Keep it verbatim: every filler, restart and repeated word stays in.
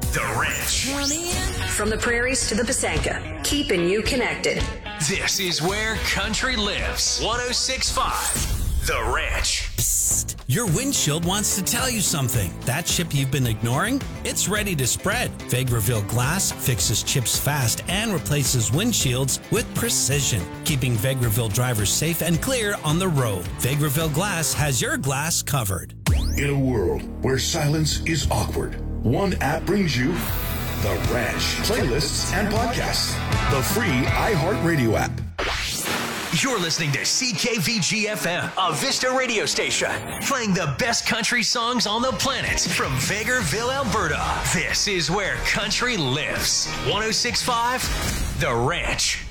The Ranch. From the prairies to the Pasanka, keeping you connected. This is where country lives. one oh six point five The Ranch. Psst. Your windshield wants to tell you something. That chip you've been ignoring? It's ready to spread. Vegreville Glass fixes chips fast and replaces windshields with precision, keeping Vegreville drivers safe and clear on the road. Vegreville Glass has your glass covered. In a world where silence is awkward, one app brings you The Ranch. Playlists and podcasts. The free iHeartRadio app. You're listening to C K V G F M, a Vista radio station, playing the best country songs on the planet from Vegreville, Alberta. This is where country lives. one oh six point five The Ranch.